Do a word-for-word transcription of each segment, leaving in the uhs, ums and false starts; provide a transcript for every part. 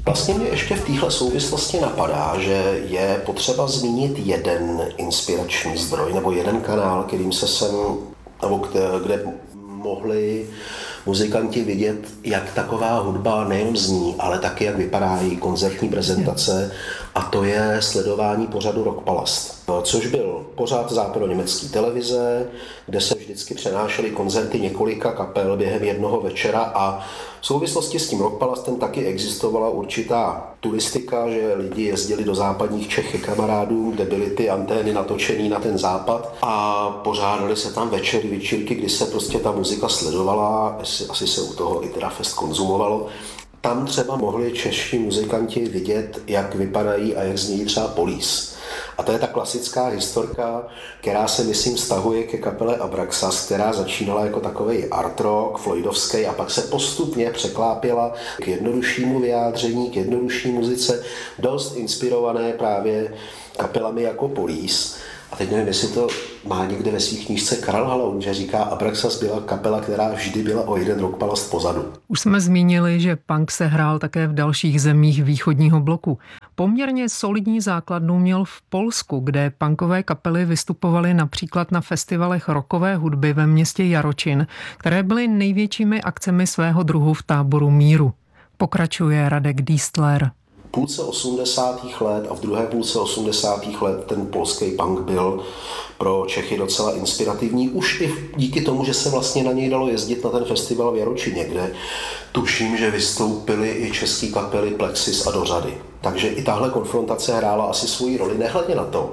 Vlastně mě ještě v téhle souvislosti napadá, že je potřeba zmínit jeden inspirační zdroj nebo jeden kanál, kterým se sem, nebo kde, kde mohli muzikanti vidět, jak taková hudba nejen zní, ale taky jak vypadá její koncertní prezentace, a to je sledování pořadu Rockpalast, což byl pořad západoněmecké televize, kde se vždycky přenášely koncerty několika kapel během jednoho večera, a v souvislosti s tím Rockpalastem taky existovala určitá turistika, že lidi jezdili do západních Čech ke kamarádům, kde byly ty antény natočený na ten západ, a pořádali se tam večery, večírky, kdy se prostě ta muzika sledovala, asi se u toho i teda fest konzumovalo. Tam třeba mohli čeští muzikanti vidět, jak vypadají a jak znějí třeba Police. A to je ta klasická historka, která se, myslím, vztahuje ke kapele Abraxas, která začínala jako takovej art rock, floydovský, a pak se postupně překlápěla k jednoduššímu vyjádření, k jednodušší muzice, dost inspirované právě kapelami jako Police. A teď nevím, jestli to má někde ve svých knížce Karel Haloun, že říká, Abraxas byla kapela, která vždy byla o jeden Rockpalast pozadu. Už jsme zmínili, že punk se hrál také v dalších zemích východního bloku. Poměrně solidní základnu měl v Polsku, kde punkové kapely vystupovaly například na festivalech rockové hudby ve městě Jaročin, které byly největšími akcemi svého druhu v táboru míru. Pokračuje Radek Dístler. V půlce osmdesátých let a v druhé půlce osmdesátých let ten polský punk byl pro Čechy docela inspirativní. Už i díky tomu, že se vlastně na něj dalo jezdit na ten festival v Jaročině, kde tuším, že vystoupily i český kapely Plexis a Dořady. Takže i tahle konfrontace hrála asi svoji roli, nehledě na to,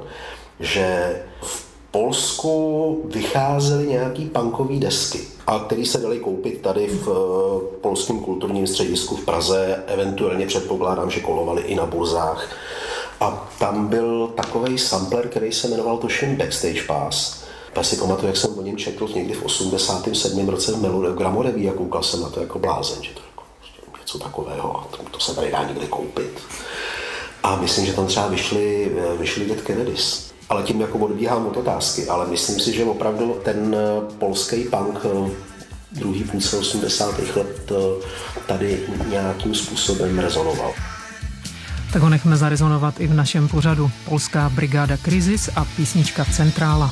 že v Polsku vycházely nějaký punkový desky, a který se daly koupit tady v polském kulturním středisku v Praze, eventuálně předpokládám, že kolovaly i na burzách. A tam byl takovej sampler, který se jmenoval tuším Backstage Pass. Já si pamatuju, jak jsem o něm četl někdy v osmdesátém sedmém roce v Melu Gramoreví a koukal jsem na to jako blázen, že to je něco takového, a to, to se tady dá někde koupit. A myslím, že tam třeba vyšly, vyšly Dead Kennedys. Ale tím jako odbíhám od otázky, ale myslím si, že opravdu ten polský punk druhý půlce osmdesátých let tady nějakým způsobem rezonoval. Tak ho nechme zarezonovat i v našem pořadu. Polská brigáda Kryzys a písnička Centrála.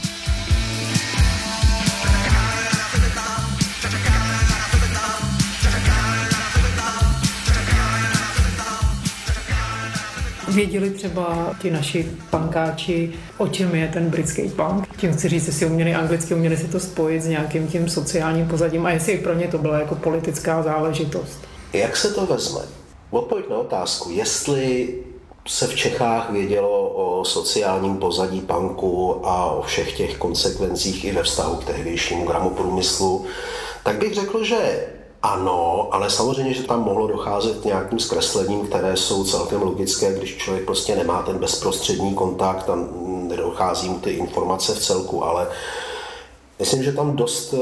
Věděli třeba ti naši punkáči, o čem je ten britský punk? Tím chci říct, jestli uměli anglicky, uměli si to spojit s nějakým tím sociálním pozadím, a jestli i pro ně to byla jako politická záležitost. Jak se to vezme? Odpověď na otázku, jestli se v Čechách vědělo o sociálním pozadí punku a o všech těch konsekvencích i ve vztahu k tehdejšímu gramoprůmyslu, tak bych řekl, že ano, ale samozřejmě, že tam mohlo docházet k nějakým zkreslením, které jsou celkem logické, když člověk prostě nemá ten bezprostřední kontakt a nedochází mu ty informace v celku, ale myslím, že tam dost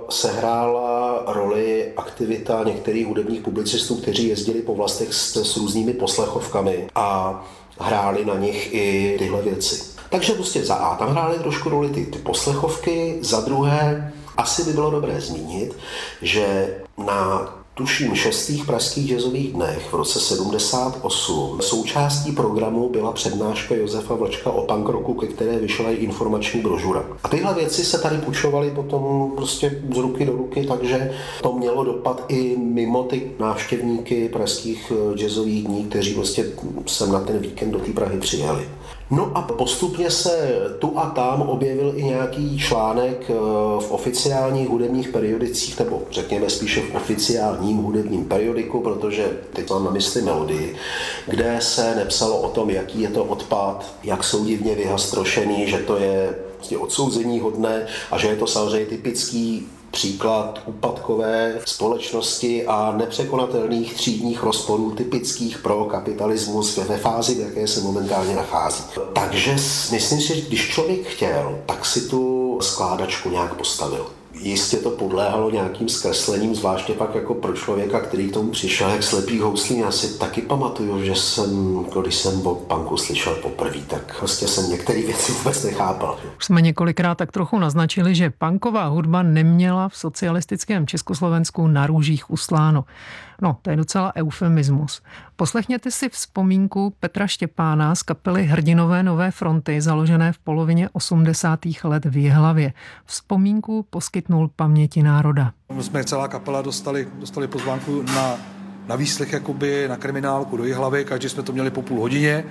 sehrála roli aktivita některých hudebních publicistů, kteří jezdili po vlastech s, s různými poslechovkami a hráli na nich i tyhle věci. Takže prostě za A tam hrály trošku roli ty, ty poslechovky, za druhé asi by bylo dobré zmínit, že na tuším šestých pražských jazzových dnech v roce sedmdesát osm součástí programu byla přednáška Josefa Vlčka o punk rocku, ke které vyšla i informační brožura. A tyhle věci se tady půjčovaly potom prostě z ruky do ruky, takže to mělo dopad i mimo ty návštěvníky pražských jazzových dní, kteří prostě sem na ten víkend do té Prahy přijeli. No a postupně se tu a tam objevil i nějaký článek v oficiálních hudebních periodicích, nebo řekněme spíše v oficiálním hudebním periodiku, protože teď mám na mysli Melodii, kde se nepsalo o tom, jaký je to odpad, jak jsou divně vyhastrošený, že to je vlastně odsouzení hodné a že je to samozřejmě typický příklad úpadkové společnosti a nepřekonatelných třídních rozporů typických pro kapitalismus ve fázi, v jaké se momentálně nachází. Takže myslím si, že když člověk chtěl, tak si tu skládačku nějak postavil. Jistě to podléhalo nějakým zkreslením, zvláště pak jako pro člověka, který k tomu přišel jak slepý houslí. Já si taky pamatuju, že jsem, když jsem o punku slyšel poprvé, tak prostě jsem některé věci vůbec nechápal. Už jsme několikrát tak trochu naznačili, že punková hudba neměla v socialistickém Československu na růžích usláno. No, to je docela eufemismus. Poslechněte si vzpomínku Petra Štěpána z kapely Hrdinové Nové fronty, založené v polovině osmdesátých let v Jihlavě. Vzpomínku poskytnul Paměti národa. My jsme celá kapela dostali, dostali pozvánku na, na výslech, jakoby na kriminálku do Jihlavy, každý jsme to měli po půl hodině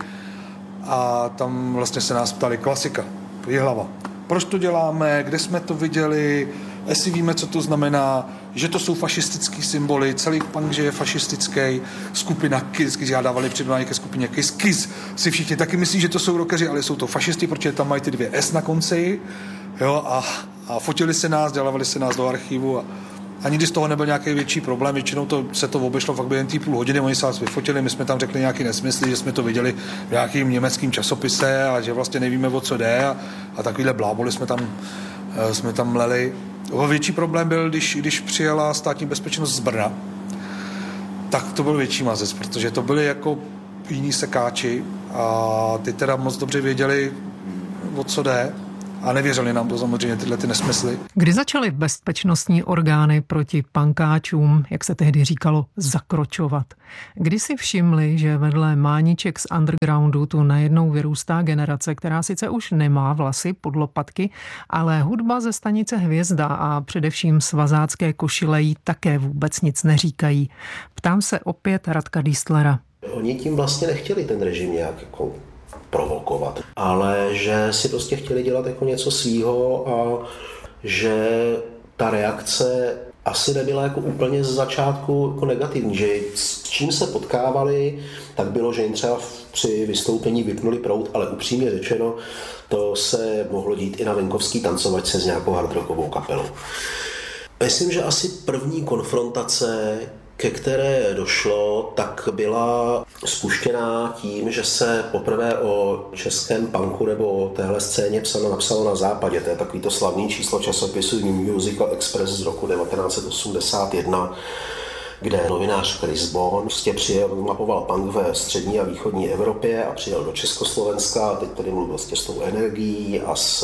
a tam vlastně se nás ptali klasika, Jihlava. Proč to děláme, kde jsme to viděli, jestli víme, co to znamená, že to jsou fašistický symboly, celý punk, že je fašistický, skupina Kiss, když já dávali přirovnání ke skupině Kiss, Kiss si všichni taky myslí, že to jsou rockeři, ale jsou to fašisti, protože tam mají ty dvě S na konci, jo, a, a fotili se nás, dělávali se nás do archivu a ani když z toho nebyl nějaký větší problém, většinou to, se to obešlo fakt během té půl hodiny, oni se nás vyfotili, my jsme tam řekli nějaký nesmysly, že jsme to viděli v nějakým německým časopise a že vlastně nevíme, o co jde a, a takovýhle bláboli jsme tam, jsme tam mleli. Větší problém byl, když, když přijela státní bezpečnost z Brna, tak to byl větší mazec, protože to byli jako jiní sekáči a ty teda moc dobře věděli, o co jde. A nevěřili nám to samozřejmě tyhle ty nesmysly. Kdy začaly bezpečnostní orgány proti pankáčům, jak se tehdy říkalo, zakročovat? Kdy si všimli, že vedle mániček z undergroundu tu najednou vyrůstá generace, která sice už nemá vlasy pod lopatky, ale hudba ze stanice Hvězda a především svazácké košile jí také vůbec nic neříkají. Ptám se opět Radka Diestlera. Oni tím vlastně nechtěli ten režim nějak jako provokovat, ale že si prostě chtěli dělat jako něco svýho a že ta reakce asi nebyla jako úplně z začátku jako negativní, že s čím se potkávali, tak bylo, že jim třeba při vystoupení vypnuli proud, ale upřímně řečeno, to se mohlo dít i na venkovský tancovačce s nějakou hardrockovou kapelou. Myslím, že asi první konfrontace, ke které došlo, tak byla spuštěná tím, že se poprvé o českém punku nebo o téhle scéně psano, napsalo na Západě. To je takový to slavný číslo časopisu New Musical Express z roku devatenáct set osmdesát jedna, kde novinář Chris Bone prostě přijel, mapoval punk ve střední a východní Evropě a přijel do Československa a teď tady mluvil vlastně s tou energií a s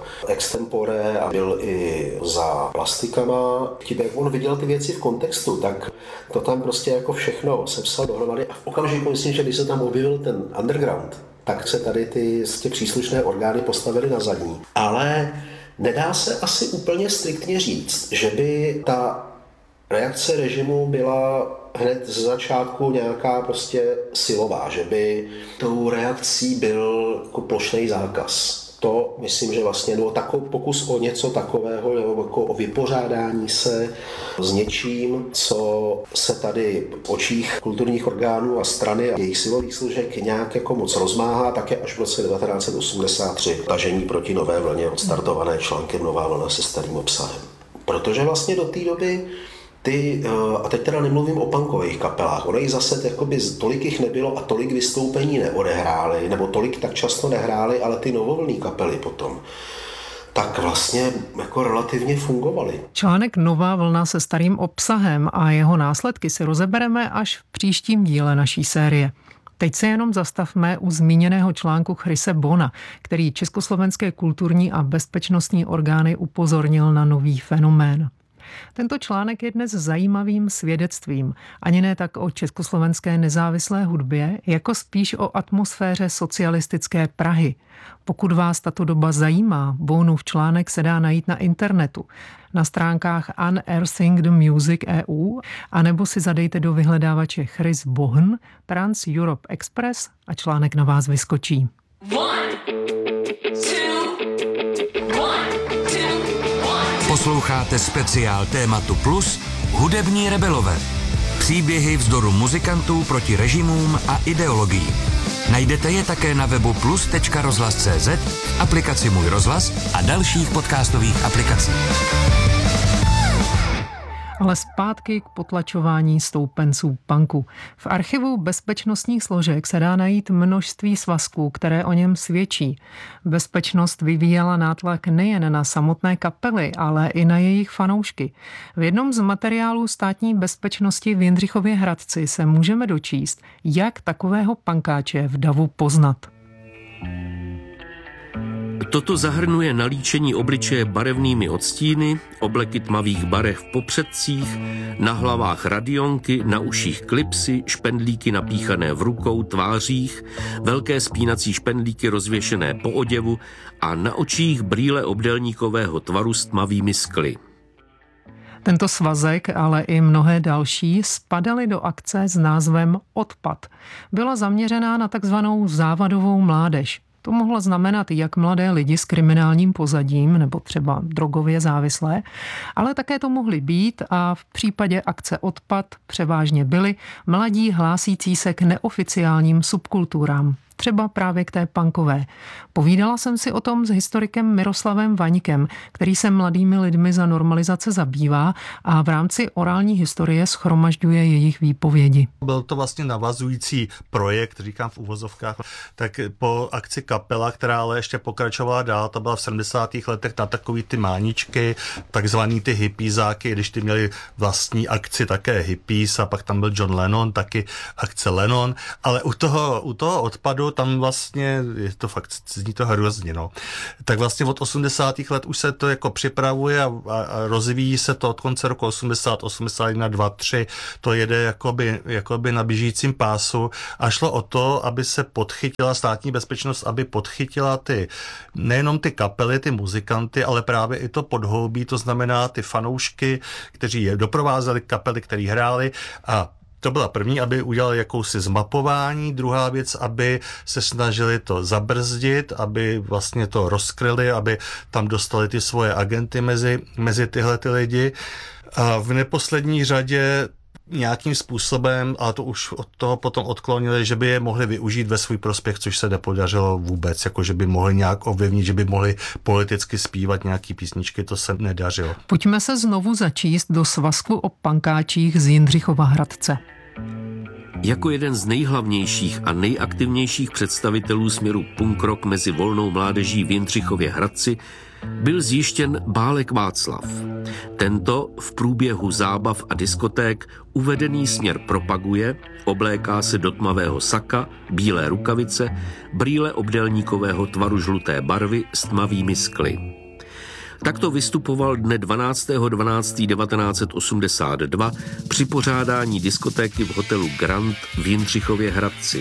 extempore a byl i za plastikama. Tím, jak on viděl ty věci v kontextu, tak to tam prostě jako všechno sepsal dohromady a v okamžiku myslím, že když se tam objevil ten underground, tak se tady ty, ty příslušné orgány postavily na zadní. Ale nedá se asi úplně striktně říct, že by ta reakce režimu byla hned z začátku nějaká prostě silová, že by tou reakcí byl jako plošný zákaz. To myslím, že vlastně bylo takový pokus o něco takového, jako o vypořádání se s něčím, co se tady v očích kulturních orgánů a strany a jejich silových složek nějak jako moc rozmáhá, také až v roce devatenáct set osmdesát tři tažení proti nové vlně odstartované článkem Nová vlna se starým obsahem. Protože vlastně do té doby ty, a teď teda nemluvím o punkových kapelách, ono jich zase jakoby tolik jich nebylo a tolik vystoupení neodehrály, nebo tolik tak často nehrály, ale ty novovlnný kapely potom tak vlastně jako relativně fungovaly. Článek Nová vlna se starým obsahem a jeho následky si rozebereme až v příštím díle naší série. Teď se jenom zastavme u zmíněného článku Chrise Bona, který československé kulturní a bezpečnostní orgány upozornil na nový fenomén. Tento článek je dnes zajímavým svědectvím, ani ne tak o československé nezávislé hudbě, jako spíš o atmosféře socialistické Prahy. Pokud vás tato doba zajímá, Bonův článek se dá najít na internetu, na stránkách Unearthing the Music E U, anebo si zadejte do vyhledávače Chris Bohn, Trans Europe Express a článek na vás vyskočí. One, two, one, two, one. Posloucháte speciál tématu Plus Hudební rebelové. Příběhy vzdoru muzikantů proti režimům a ideologií. Najdete je také na webu plus tečka rozhlas tečka cé zet, aplikaci Můj rozhlas a dalších podcastových aplikací. Ale zpátky k potlačování stoupenců punku. V archivu bezpečnostních složek se dá najít množství svazků, které o něm svědčí. Bezpečnost vyvíjela nátlak nejen na samotné kapely, ale i na jejich fanoušky. V jednom z materiálů státní bezpečnosti v Jindřichově Hradci se můžeme dočíst, jak takového punkáče v davu poznat. Toto zahrnuje nalíčení obličeje barevnými odstíny, obleky tmavých barev v popředcích, na hlavách radionky, na uších klipsy, špendlíky napíchané v rukou, tvářích, velké spínací špendlíky rozvěšené po oděvu a na očích brýle obdélníkového tvaru s tmavými skly. Tento svazek, ale i mnohé další spadaly do akce s názvem Odpad. Byla zaměřená na takzvanou závadovou mládež. To mohlo znamenat jak mladé lidi s kriminálním pozadím nebo třeba drogově závislé, ale také to mohli být a v případě akce Odpad převážně byli mladí hlásící se k neoficiálním subkulturám. Třeba právě k té punkové. Povídala jsem si o tom s historikem Miroslavem Vaňkem, který se mladými lidmi za normalizace zabývá a v rámci orální historie shromažďuje jejich výpovědi. Byl to vlastně navazující projekt, říkám v uvozovkách, tak po akci Kapela, která ale ještě pokračovala dál, to byla v sedmdesátých letech na takový ty máničky, takzvaný ty hippiezáky, když ty měli vlastní akci také hippies a pak tam byl John Lennon, taky akce Lennon, ale u toho, u toho Odpadu tam vlastně, je to fakt, zní to hrozně, no. Tak vlastně od osmdesátých let už se to jako připravuje a, a, a rozvíjí se to od konce roku osmdesát, osmdesát jedna, dva, tři, to jede jakoby, jakoby na běžícím pásu a šlo o to, aby se podchytila státní bezpečnost, aby podchytila ty, nejenom ty kapely, ty muzikanty, ale právě i to podhoubí, to znamená ty fanoušky, kteří je doprovázeli, kapely, který hráli a to byla první, aby udělali jakousi zmapování, druhá věc, aby se snažili to zabrzdit, aby vlastně to rozkryli, aby tam dostali ty svoje agenty mezi, mezi tyhle ty lidi. A v neposlední řadě nějakým způsobem, ale to už od toho potom odklonili, že by je mohli využít ve svůj prospěch, což se nepodařilo vůbec, jako že by mohli nějak ovlivnit, že by mohli politicky zpívat nějaký písničky, to se nedařilo. Pojďme se znovu začíst do svazku o pankáčích z Jindřichova Hradce. Jako jeden z nejhlavnějších a nejaktivnějších představitelů směru punk rock mezi volnou mládeží v Jindřichově Hradci byl zjištěn Bálek Václav. Tento v průběhu zábav a diskoték uvedený směr propaguje, obléká se do tmavého saka, bílé rukavice, brýle obdélníkového tvaru žluté barvy s tmavými skly. Takto vystupoval dne dvanáctého dvanáctého devatenáct set osmdesát dva při pořádání diskotéky v hotelu Grand v Jindřichově Hradci.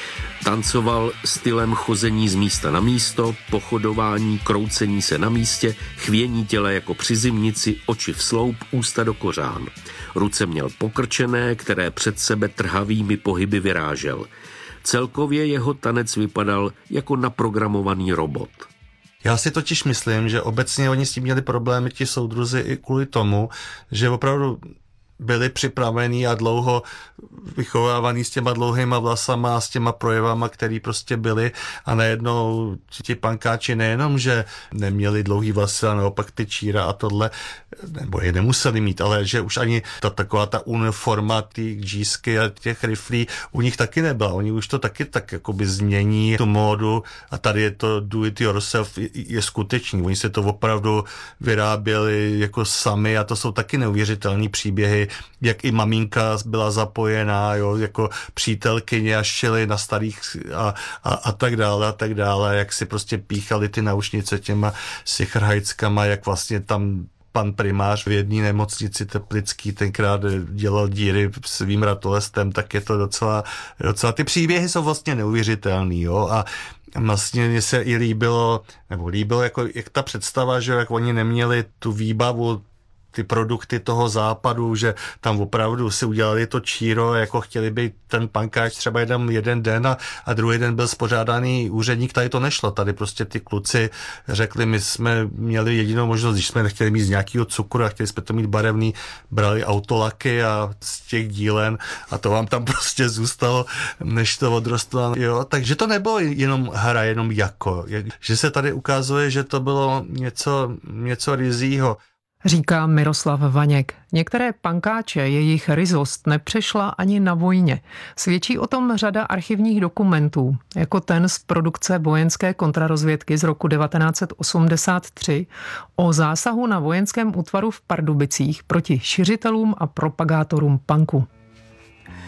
Tancoval stylem chození z místa na místo, pochodování, kroucení se na místě, chvění těla jako při zimnici, oči v sloup, ústa do kořán. Ruce měl pokrčené, které před sebe trhavými pohyby vyrážel. Celkově jeho tanec vypadal jako naprogramovaný robot. Já si totiž myslím, že obecně oni s tím měli problémy, ti soudruzi, i kvůli tomu, že opravdu byli připravení a dlouho vychovávaný s těma dlouhýma vlasama a s těma projevama, který prostě byly a najednou ti pankáči nejenom, že neměli dlouhý vlasy a naopak ty číra a tohle, nebo je nemuseli mít, ale že už ani ta taková ta uniforma, ty džísky a těch riflí u nich taky nebyla. Oni už to taky tak jakoby změní tu módu a tady je to do it yourself je, je skutečný. Oni se to opravdu vyráběli jako sami a to jsou taky neuvěřitelný příběhy, jak i maminka byla zapojená, jo, jako přítelkyně a šili na starých a, a, a tak dále a tak dále, jak si prostě píchali ty naušnice těma sichrhajckama, jak vlastně tam pan primář v jedné nemocnici teplický tenkrát dělal díry svým ratolestem, tak je to docela, docela ty příběhy jsou vlastně neuvěřitelný, jo, a vlastně mně se i líbilo, nebo líbilo, jako, jak ta představa, že jak oni neměli tu výbavu, ty produkty toho západu, že tam opravdu si udělali to číro, jako chtěli být ten pankáč třeba jeden, jeden den a, a druhý den byl spořádaný úředník, tady to nešlo. Tady prostě ty kluci řekli, my jsme měli jedinou možnost, když jsme nechtěli mít z nějakého cukru a chtěli jsme to mít barevný, brali autolaky a z těch dílen a to vám tam prostě zůstalo, než to odrostlo. Jo, takže to nebylo jenom hra, jenom jako. Že se tady ukazuje, že to bylo něco, něco rizího. Říká Miroslav Vaněk. Některé pankáče, jejich ryzost nepřešla ani na vojně. Svědčí o tom řada archivních dokumentů, jako ten z produkce vojenské kontrarozvědky z roku devatenáct set osmdesát tři o zásahu na vojenském útvaru v Pardubicích proti šiřitelům a propagátorům punku.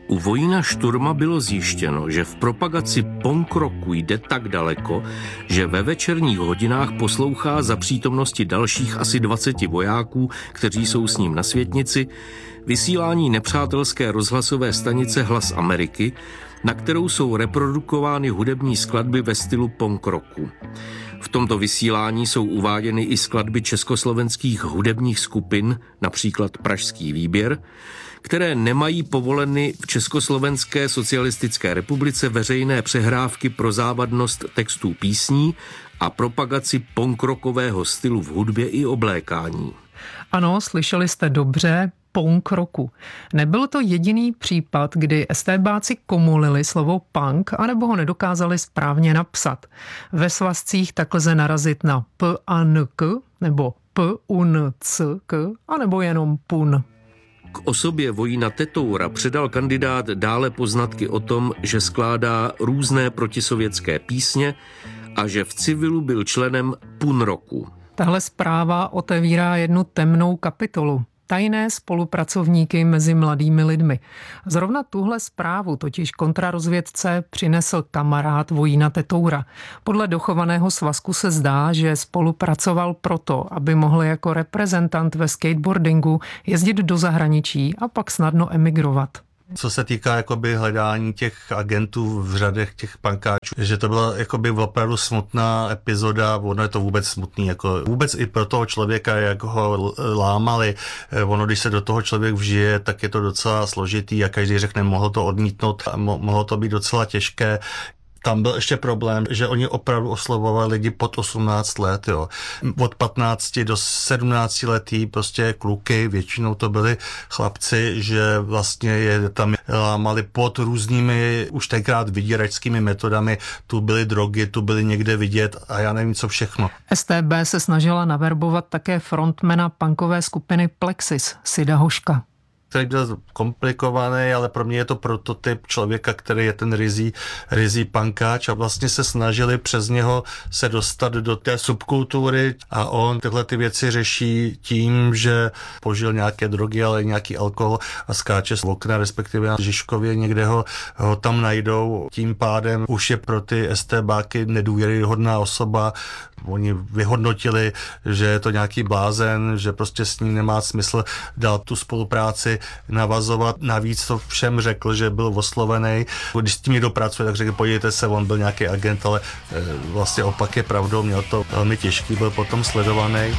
U Vojína Šturma bylo zjištěno, že v propagaci punk rocku jde tak daleko, že ve večerních hodinách poslouchá za přítomnosti dalších asi dvaceti vojáků, kteří jsou s ním na světnici, vysílání nepřátelské rozhlasové stanice Hlas Ameriky, na kterou jsou reprodukovány hudební skladby ve stylu punk rocku. V tomto vysílání jsou uváděny i skladby československých hudebních skupin, například Pražský výběr, které nemají povoleny v Československé socialistické republice veřejné přehrávky pro závadnost textů písní a propagaci punkrockového stylu v hudbě i oblékání. Ano, slyšeli jste dobře, punk rocku. Nebyl to jediný případ, kdy estébáci komolili slovo punk, anebo ho nedokázali správně napsat. Ve svazcích tak lze narazit na p a n k, nebo p u n c k, anebo jenom pun. K osobě Vojína Tetoura předal kandidát dále poznatky o tom, že skládá různé protisovětské písně a že v civilu byl členem pun rocku. Tahle zpráva otevírá jednu temnou kapitolu. Tajné spolupracovníky mezi mladými lidmi. Zrovna tuhle zprávu totiž kontrarozvědce přinesl kamarád Vojína Tetoura. Podle dochovaného svazku se zdá, že spolupracoval proto, aby mohl jako reprezentant ve skateboardingu jezdit do zahraničí a pak snadno emigrovat. Co se týká jakoby hledání těch agentů v řadech těch pankáčů, že to byla jakoby opravdu smutná epizoda, ono je to vůbec smutný, jako vůbec i pro toho člověka, jak ho lámali, ono když se do toho člověk vžije, tak je to docela složitý a každý řekne, mohl to odmítnout a mo- mohlo to být docela těžké. Tam byl ještě problém, že oni opravdu oslovovali lidi pod osmnáct let, jo. Od patnácti do sedmnácti letý prostě kluky, většinou to byli chlapci, že vlastně je tam lámali pod různými už tenkrát vyděračskými metodami, tu byly drogy, tu byly někde vidět a já nevím co všechno. S T B se snažila naverbovat také frontmana punkové skupiny Plexis, Sida Hoška. Který byl komplikovaný, ale pro mě je to prototyp člověka, který je ten rizí, rizí punkáč a vlastně se snažili přes něho se dostat do té subkultury a on tyhle ty věci řeší tím, že požil nějaké drogy, ale nějaký alkohol a skáče z okna, respektive na Žižkově někde ho, ho tam najdou. Tím pádem už je pro ty estébáky nedůvěryhodná osoba. Oni vyhodnotili, že je to nějaký blázen, že prostě s ním nemá smysl dát tu spolupráci navazovat. Navíc to všem řekl, že byl oslovený. Když s tím někdo pracuje, tak řekl, podívejte se, on byl nějaký agent, ale vlastně opak je pravdou, měl to velmi těžký, byl potom sledovaný.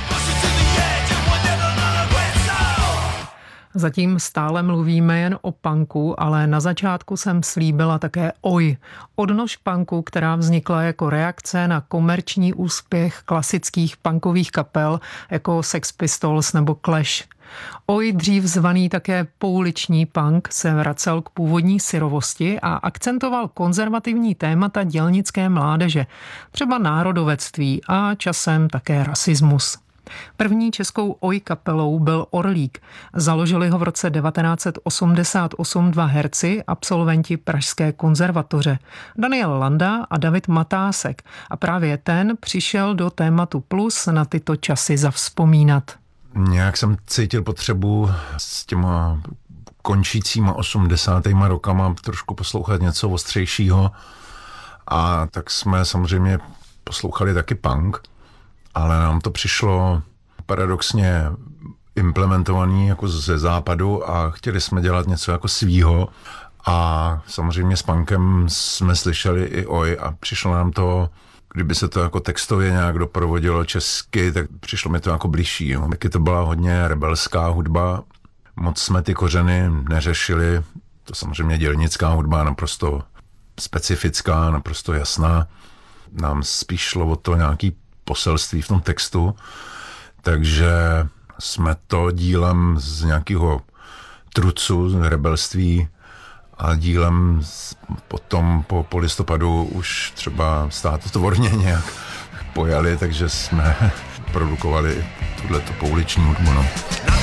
Zatím stále mluvíme jen o punku, ale na začátku jsem slíbila také Oj, odnož punku, která vznikla jako reakce na komerční úspěch klasických punkových kapel jako Sex Pistols nebo Clash. Oj, dřív zvaný také pouliční punk, se vracel k původní syrovosti a akcentoval konzervativní témata dělnické mládeže, třeba národovectví a časem také rasismus. První českou Oj kapelou byl Orlík. Založili ho v roce devatenáct set osmdesát osm dva herci, absolventi Pražské konzervatoře. Daniel Landa a David Matásek. A právě ten přišel do tématu Plus na tyto časy zavzpomínat. Nějak jsem cítil potřebu s těma končícíma osmdesátýma rokama trošku poslouchat něco ostřejšího. A tak jsme samozřejmě poslouchali taky punk. Ale nám to přišlo paradoxně implementovaný jako ze západu a chtěli jsme dělat něco jako svýho a samozřejmě s punkem jsme slyšeli i Oj a přišlo nám to, kdyby se to jako textově nějak doprovodilo česky, tak přišlo mi to jako blížší. Jo. Taky to byla hodně rebelská hudba, moc jsme ty kořeny neřešili, to samozřejmě dělnická hudba, naprosto specifická, naprosto jasná. Nám spíš šlo o to nějaký poselství v tom textu, takže jsme to dílem z nějakého trucu, z rebelství a dílem potom po, po listopadu už třeba státotvorně nějak pojali, takže jsme produkovali tuhleto pouliční hudbu. No.